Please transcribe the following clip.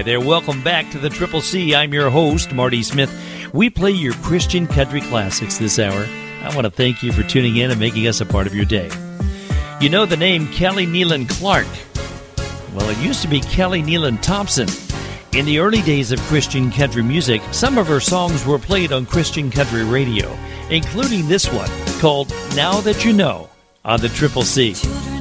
Hi there, welcome back to the Triple C. I'm your host, Marty Smith. We play your Christian country classics this hour. I want to thank you for tuning in and making us a part of your day. You know the name Kelly Nealon Clark? Well, it used to be Kelly Nealon Thompson. In the early days of Christian country music, some of her songs were played on Christian country radio, including this one called Now That You Know on the Triple C.